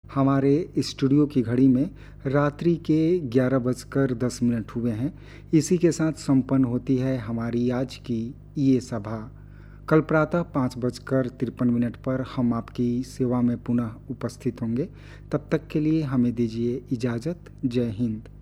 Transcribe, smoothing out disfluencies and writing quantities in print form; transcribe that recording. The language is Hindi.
हमारे स्टूडियो की घड़ी में रात्रि के 11:10 हुए हैं। इसी के साथ संपन्न होती है हमारी आज की ये सभा। कल प्रातः 5:53 पर हम आपकी सेवा में पुनः उपस्थित होंगे। तब तक के लिए हमें दीजिए इजाज़त। जय हिंद।